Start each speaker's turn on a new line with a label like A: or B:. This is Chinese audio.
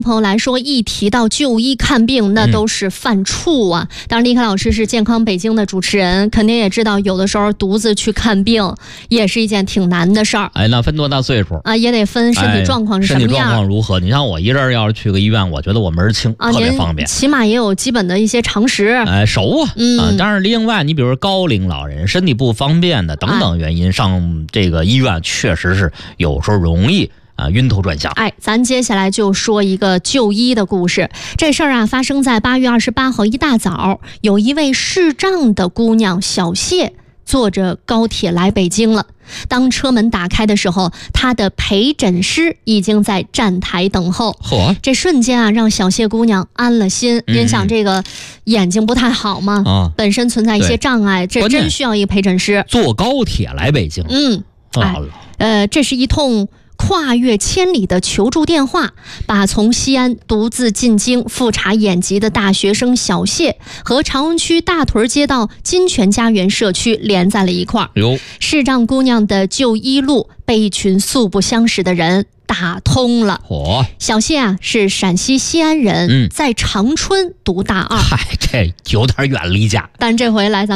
A: 朋友来说，一提到就医看病，那都是犯怵啊。当然，立凯老师是健康北京的主持人，肯定也知道，有的时候独自去看病也是一件挺难的事儿。
B: 那分多大岁数
A: 啊？也得分身体状况是什么样。
B: 身体状况如何？你像我一人要是去个医院，我觉得我门儿清，特别方便。
A: 起码也有基本的一些常识。
B: 熟啊。当然，另外你比如高龄老人身体不方便的等等原因，上这个医院确实是有时候容易晕头转向。
A: 咱接下来就说一个就医的故事。这事儿发生在8月28号一大早，有一位视障的姑娘小谢坐着高铁来北京了。当车门打开的时候，她的陪诊师已经在站台等候。这瞬间让小谢姑娘安了心。您想这个眼睛不太好嘛，本身存在一些障碍，这真需要一个陪诊师。
B: 坐高铁来北京。
A: 这是一通跨越千里的求助电话，把从西安独自进京复查眼疾的大学生小谢和朝阳区大屯街道金泉家园社区连在了一块儿。视障姑娘的就医路被一群素不相识的人打通了。小谢是陕西西安人，在长春读大二。
B: 这有点远离家。
A: 但这回来咱